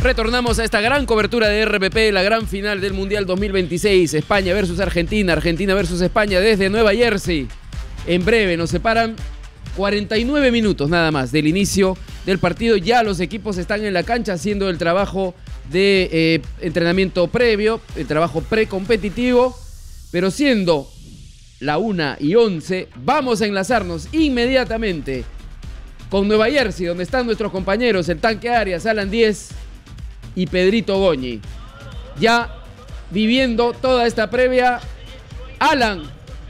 Retornamos a esta gran cobertura de RPP, la gran final del Mundial 2026, España versus Argentina, Argentina versus España desde Nueva Jersey. En breve nos separan 49 minutos nada más del inicio del partido. Ya los equipos están en la cancha haciendo el trabajo de entrenamiento previo, el trabajo precompetitivo, pero siendo la 1:11, vamos a enlazarnos inmediatamente con Nueva Jersey, donde están nuestros compañeros, el Tanque Arias, Alan Díez y Pedrito Goñi. Ya viviendo toda esta previa. Alan,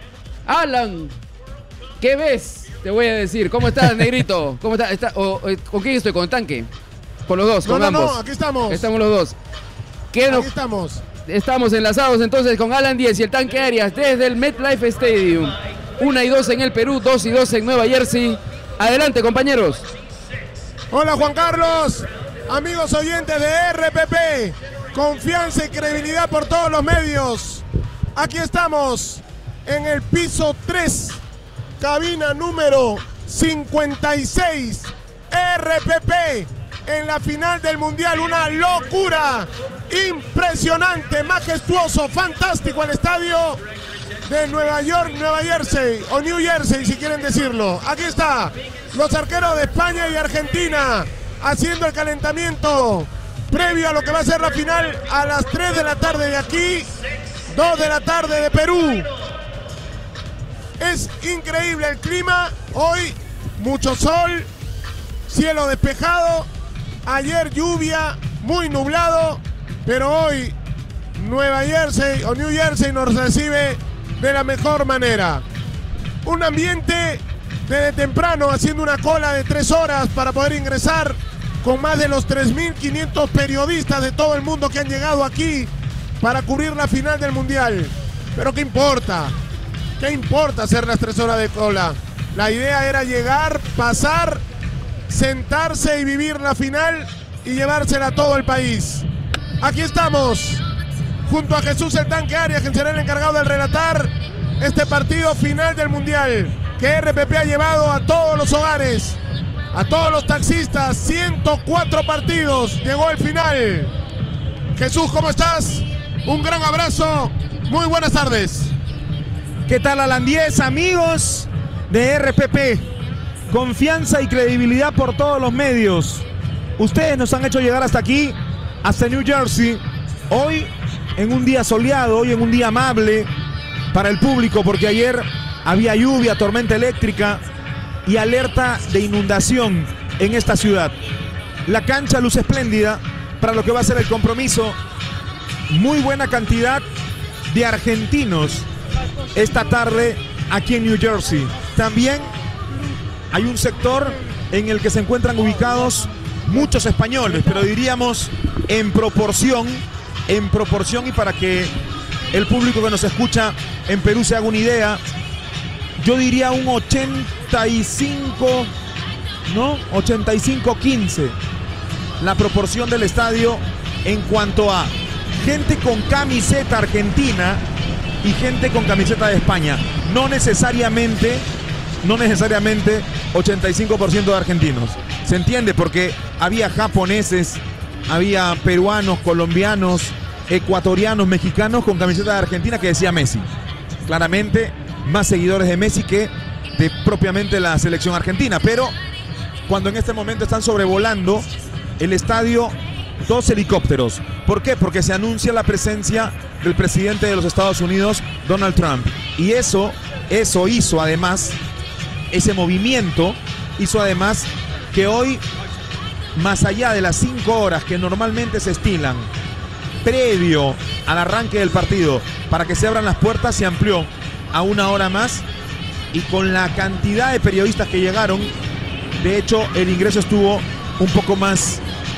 ¿qué ves? Te voy a decir. ¿Cómo estás, negrito? ¿Cómo estás? ¿Con quién estoy? ¿Con el Tanque? Con los dos, con ambos. No, aquí estamos. Estamos los dos. Aquí estamos. Estamos enlazados entonces con Alan Díez y el Tanque Arias desde el MetLife Stadium. 1:02 en el Perú, 2:02 en Nueva Jersey. Adelante, compañeros. Hola, Juan Carlos. Amigos oyentes de RPP, confianza y credibilidad por todos los medios. Aquí estamos en el piso 3, cabina número 56, RPP, en la final del Mundial. Una locura, impresionante, majestuoso, fantástico el estadio de Nueva York, Nueva Jersey, o New Jersey si quieren decirlo. Aquí está, los arqueros de España y Argentina haciendo el calentamiento previo a lo que va a ser la final a las 3 de la tarde de aquí, 2 de la tarde de Perú. Es increíble el clima, hoy mucho sol, cielo despejado, ayer lluvia, muy nublado, pero hoy Nueva Jersey o New Jersey nos recibe de la mejor manera. Un ambiente desde temprano haciendo una cola de 3 horas para poder ingresar, con más de los 3.500 periodistas de todo el mundo que han llegado aquí para cubrir la final del Mundial. Pero ¿qué importa? ¿Qué importa hacer las 3 horas de cola? La idea era llegar, pasar, sentarse y vivir la final y llevársela a todo el país. Aquí estamos, junto a Jesús el Tanque Arias, quien será el encargado de relatar este partido final del Mundial, que RPP ha llevado a todos los hogares, a todos los taxistas. 104 partidos, llegó el final. Jesús, ¿cómo estás? Un gran abrazo, muy buenas tardes. ¿Qué tal, Alan Díez? Amigos de RPP, confianza y credibilidad por todos los medios. Ustedes nos han hecho llegar hasta aquí, hasta New Jersey, hoy en un día soleado, hoy en un día amable para el público, porque ayer había lluvia, tormenta eléctrica y alerta de inundación en esta ciudad. La cancha luce espléndida para lo que va a ser el compromiso. Muy buena cantidad de argentinos esta tarde aquí en New Jersey. También hay un sector en el que se encuentran ubicados muchos españoles, pero diríamos en proporción, y para que el público que nos escucha en Perú se haga una idea, yo diría un 85, ¿no? 85-15 la proporción del estadio en cuanto a gente con camiseta argentina y gente con camiseta de España. No necesariamente 85% de argentinos. ¿Se entiende? Porque había japoneses, había peruanos, colombianos, ecuatorianos, mexicanos con camiseta de Argentina que decía Messi. Claramente más seguidores de Messi que de propiamente la selección argentina. Pero cuando en este momento están sobrevolando el estadio 2 helicópteros. ¿Por qué? Porque se anuncia la presencia del presidente de los Estados Unidos, Donald Trump. Y eso hizo además, ese movimiento hizo además que hoy, más allá de las 5 horas que normalmente se estilan previo al arranque del partido para que se abran las puertas, se amplió a 1 hora más, y con la cantidad de periodistas que llegaron, de hecho el ingreso estuvo un poco más,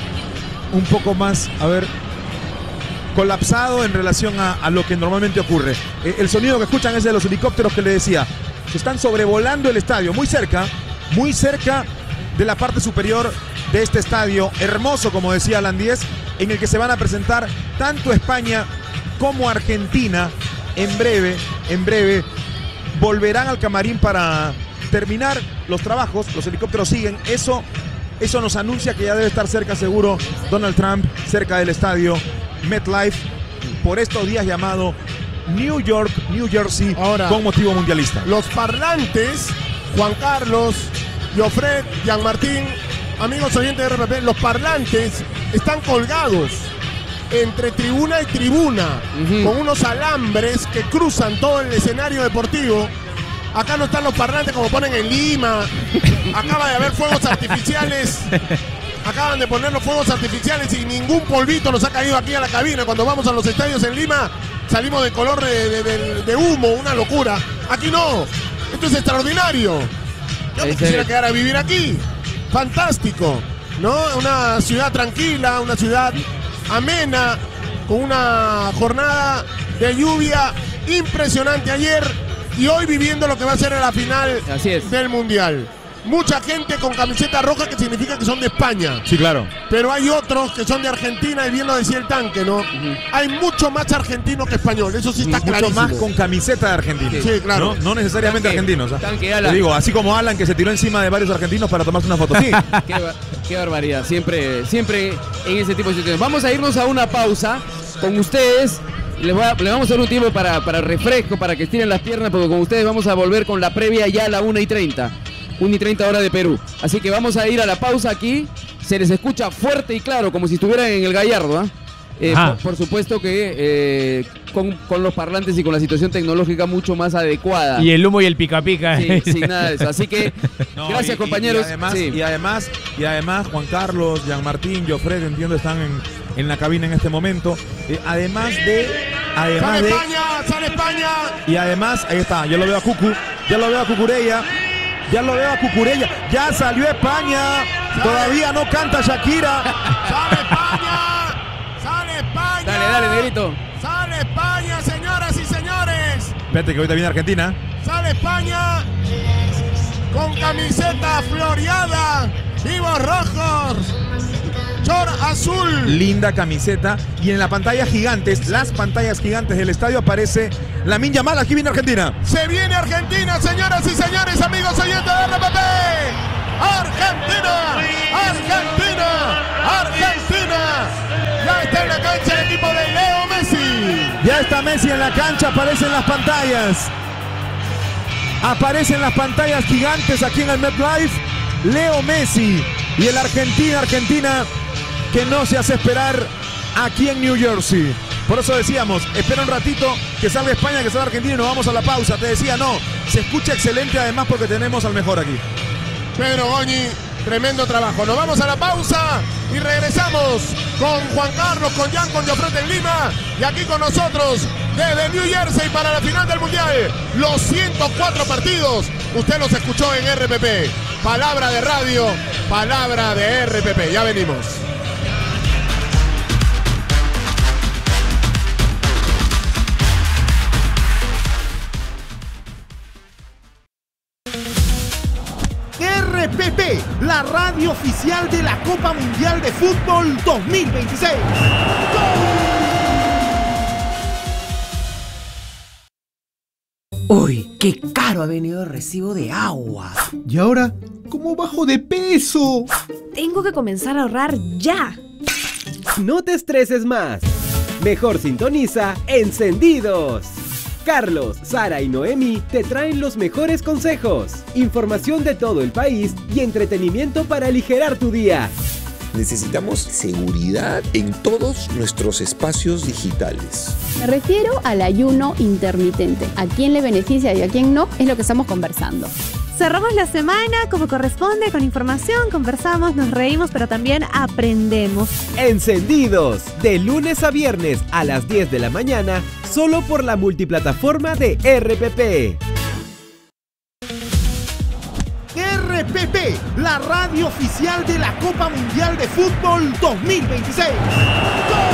colapsado en relación a lo que normalmente ocurre. El sonido que escuchan es de los helicópteros que le decía. Se están sobrevolando el estadio, muy cerca de la parte superior de este estadio hermoso, como decía Alan Díez, en el que se van a presentar tanto España como Argentina. En breve volverán al camarín para terminar los trabajos. Los helicópteros siguen. Eso Eso nos anuncia que ya debe estar cerca seguro Donald Trump, cerca del estadio MetLife, por estos días llamado New York, New Jersey, ahora, con motivo mundialista. Los parlantes, Juan Carlos, Jofred, Jean Martín, amigos oyentes de RPP, los parlantes están colgados entre tribuna y tribuna, con unos alambres que cruzan todo el escenario deportivo. Acá no están los parlantes como ponen en Lima. Acaba de haber fuegos artificiales. Acaban de poner los fuegos artificiales y ningún polvito nos ha caído aquí a la cabina. Cuando vamos a los estadios en Lima, salimos de color de humo, una locura. Aquí no. Esto es extraordinario. Yo me quisiera quedar a vivir aquí. Fantástico, ¿no? Una ciudad tranquila, una ciudad amena, con una jornada de lluvia impresionante ayer y hoy viviendo lo que va a ser la final del Mundial. Mucha gente con camiseta roja, que significa que son de España. Sí, claro. Pero hay otros que son de Argentina, y bien lo decía el tanque, ¿no? Hay mucho más argentino que español, eso sí está clarísimo. Mucho más con camiseta de argentino. Sí, claro. No necesariamente tanque, argentinos. Tanque, Alan. Te digo, así como Alan, que se tiró encima de varios argentinos para tomarse una foto. Sí. Qué barbaridad, siempre en ese tipo de situaciones. Vamos a irnos a una pausa con ustedes. Le vamos a dar un tiempo para refresco, para que estiren las piernas, porque con ustedes vamos a volver con la previa ya a la 1:30. 1:30 hora de Perú. Así que vamos a ir a la pausa aquí. Se les escucha fuerte y claro, como si estuvieran en el Gallardo, por supuesto que con los parlantes y con la situación tecnológica mucho más adecuada. Y el humo y el pica pica. Sí, sin nada de eso. Así que, gracias, compañeros. Y además, Juan Carlos, Jean Martín, Jofred, entiendo, están en la cabina en este momento. ¡Sale España! Y además, ahí está, yo lo veo a Cucu, ya lo veo a Cucurella. Ya lo veo a Cucurella. Ya salió España. Todavía no canta Shakira. ¡Sale España! ¡Sale España! Dale, negrito. ¡Sale España, señoras y señores! Espérate que ahorita viene Argentina. ¡Sale España! Con camiseta floreada. ¡Vivos rojos! ¡Chor azul! Linda camiseta. Y en la pantalla gigantes, las pantallas gigantes del estadio, aparece Lamine Yamal. Aquí viene Argentina. Se viene Argentina, señoras y señores, amigos oyentes de RPP. ¡Argentina! ¡Argentina! ¡Argentina! Ya está en la cancha el equipo de Leo Messi. Ya está Messi en la cancha, aparecen las pantallas. Aparecen las pantallas gigantes aquí en el MetLife. Leo Messi y el Argentina que no se hace esperar aquí en New Jersey. Por eso decíamos, espera un ratito que salga España, que salga Argentina y nos vamos a la pausa. Te decía, no, se escucha excelente además porque tenemos al mejor aquí. Pedro Goñi, tremendo trabajo. Nos vamos a la pausa y regresamos con Juan Carlos, con Jan, con Jofred en Lima y aquí con nosotros desde New Jersey para la final del Mundial. Los 104 partidos, usted los escuchó en RPP. Palabra de radio, palabra de RPP. Ya venimos. RPP, la radio oficial de la Copa Mundial de Fútbol 2026. Uy, qué caro ha venido el recibo de agua. ¿Y ahora cómo bajo de peso? Tengo que comenzar a ahorrar ya. No te estreses más. Mejor sintoniza Encendidos. Carlos, Sara y Noemi te traen los mejores consejos, información de todo el país y entretenimiento para aligerar tu día. Necesitamos seguridad en todos nuestros espacios digitales. Me refiero al ayuno intermitente. ¿A quién le beneficia y a quién no? Es lo que estamos conversando. Cerramos la semana como corresponde, con información, conversamos, nos reímos, pero también aprendemos. Encendidos, de lunes a viernes a las 10 de la mañana, solo por la multiplataforma de RPP. RPP, la radio oficial de la Copa Mundial de Fútbol 2026. ¡Gol!